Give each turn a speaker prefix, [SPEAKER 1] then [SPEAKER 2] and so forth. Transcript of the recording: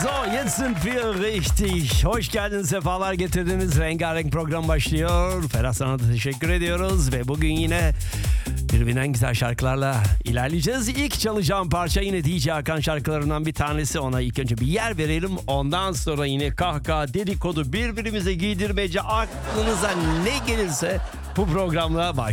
[SPEAKER 1] So, jetzt sind wir richtig. Hoş geldiniz, sefalar getirdiniz. Rengarenk program başlıyor. Ferhat sana da teşekkür ediyoruz. Ve bugün yine birbirinden güzel şarkılarla ilerleyeceğiz. İlk çalacağım parça yine DJ Hakan şarkılarından bir tanesi. Ona ilk önce bir yer verelim. Ondan sonra yine kahkaha, dedikodu, birbirimize giydirmece, aklınıza ne gelirse bu programla başlayalım.